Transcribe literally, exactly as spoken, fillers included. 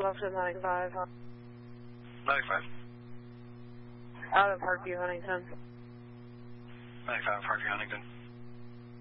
left of ninety-five, huh? ninety-five. Out of Parkview, Huntington. ninety-five, Parkview, Huntington.